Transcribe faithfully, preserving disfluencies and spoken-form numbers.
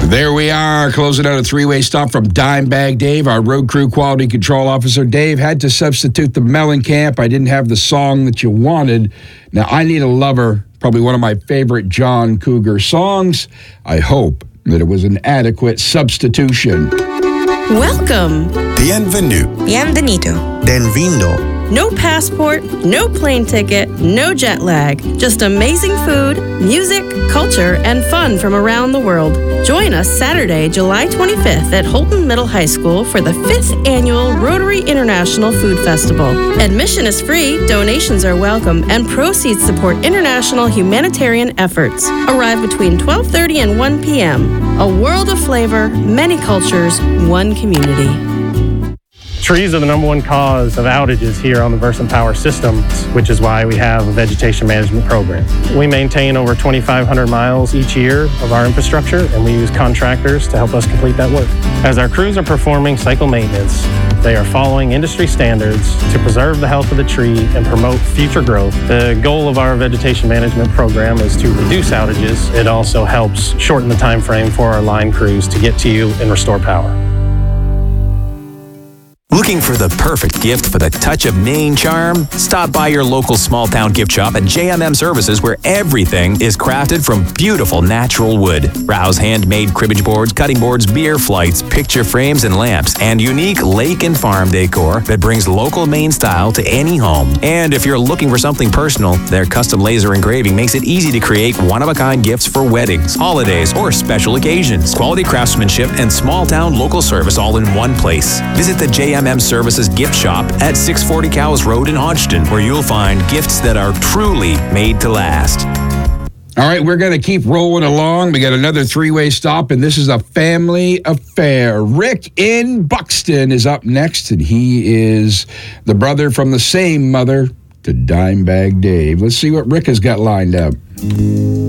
There we are, closing out a three-way stop from Dimebag Dave, our road crew quality control officer. Dave, had to substitute the Mellencamp. I didn't have the song that you wanted. Now, I Need a Lover, probably one of my favorite John Cougar songs. I hope that it was an adequate substitution. Welcome. Bienvenue. Bienvenido. Benvindo. No passport, no plane ticket, no jet lag. Just amazing food, music, culture, and fun from around the world. Join us Saturday, July twenty-fifth at Holton Middle High School for the fifth Annual Rotary International Food Festival. Admission is free, donations are welcome, and proceeds support international humanitarian efforts. Arrive between twelve thirty and one p.m. A world of flavor, many cultures, one community. Trees are the number one cause of outages here on the Versant Power systems, which is why we have a vegetation management program. We maintain over twenty-five hundred miles each year of our infrastructure, and we use contractors to help us complete that work. As our crews are performing cycle maintenance, they are following industry standards to preserve the health of the tree and promote future growth. The goal of our vegetation management program is to reduce outages. It also helps shorten the time frame for our line crews to get to you and restore power. Looking for the perfect gift with a touch of Maine charm? Stop by your local small town gift shop at J M M Services, where everything is crafted from beautiful natural wood. Browse handmade cribbage boards, cutting boards, beer flights, picture frames, and lamps, and unique lake and farm decor that brings local Maine style to any home. And if you're looking for something personal, their custom laser engraving makes it easy to create one-of-a-kind gifts for weddings, holidays, or special occasions. Quality craftsmanship and small town local service all in one place. Visit the J M M Services gift shop at six forty Cowles Road in Hodgson, where you'll find gifts that are truly made to last. All right, we're going to keep rolling along. We got another three-way stop, and this is a family affair. Rick in Buxton is up next, and he is the brother from the same mother to Dimebag Dave. Let's see what Rick has got lined up.